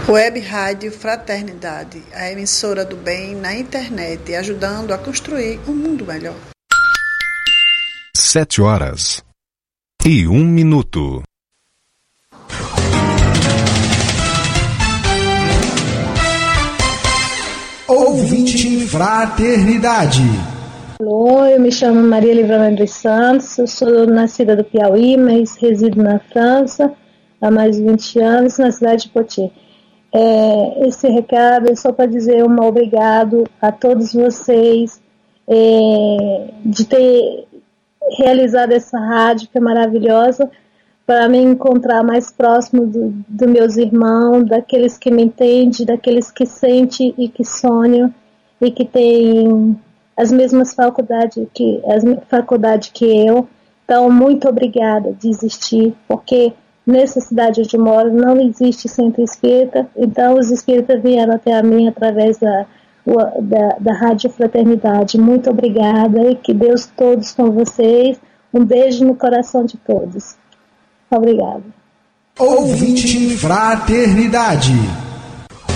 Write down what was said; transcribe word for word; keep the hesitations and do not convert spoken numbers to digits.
Web Rádio Fraternidade, a emissora do bem na internet, ajudando a construir um mundo melhor. Sete horas e um minuto. Ouvinte Fraternidade. Alô, eu me chamo Maria Livrana dos Santos, eu sou nascida do Piauí, mas resido na França há mais de vinte anos, na cidade de Poitiers. É, esse recado é só para dizer um obrigado a todos vocês é, de ter realizado essa rádio que é maravilhosa, para me encontrar mais próximo dos do meus irmãos, daqueles que me entendem, daqueles que sentem e que sonham e que têm as mesmas faculdades que, as faculdades que eu. Então, muito obrigada de existir, porque nessa cidade onde eu moro não existe centro espírita, então os espíritas vieram até a mim através da, da, da Rádio Fraternidade. Muito obrigada e que Deus todos com vocês. Um beijo no coração de todos. Obrigada. Ouvinte Fraternidade.